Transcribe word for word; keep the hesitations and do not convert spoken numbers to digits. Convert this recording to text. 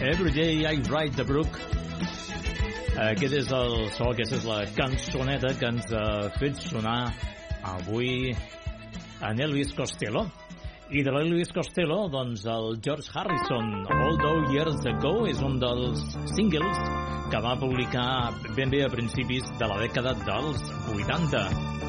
Every Day I Ride the Brook. Aquest és el so, aquesta és la cançoneta que ens ha fet sonar avui en Elvis Costello. I de l'Elvis Costello, doncs el George Harrison, All Those Years Ago, és un dels singles que va publicar ben bé a principis de la dècada dels vuitanta.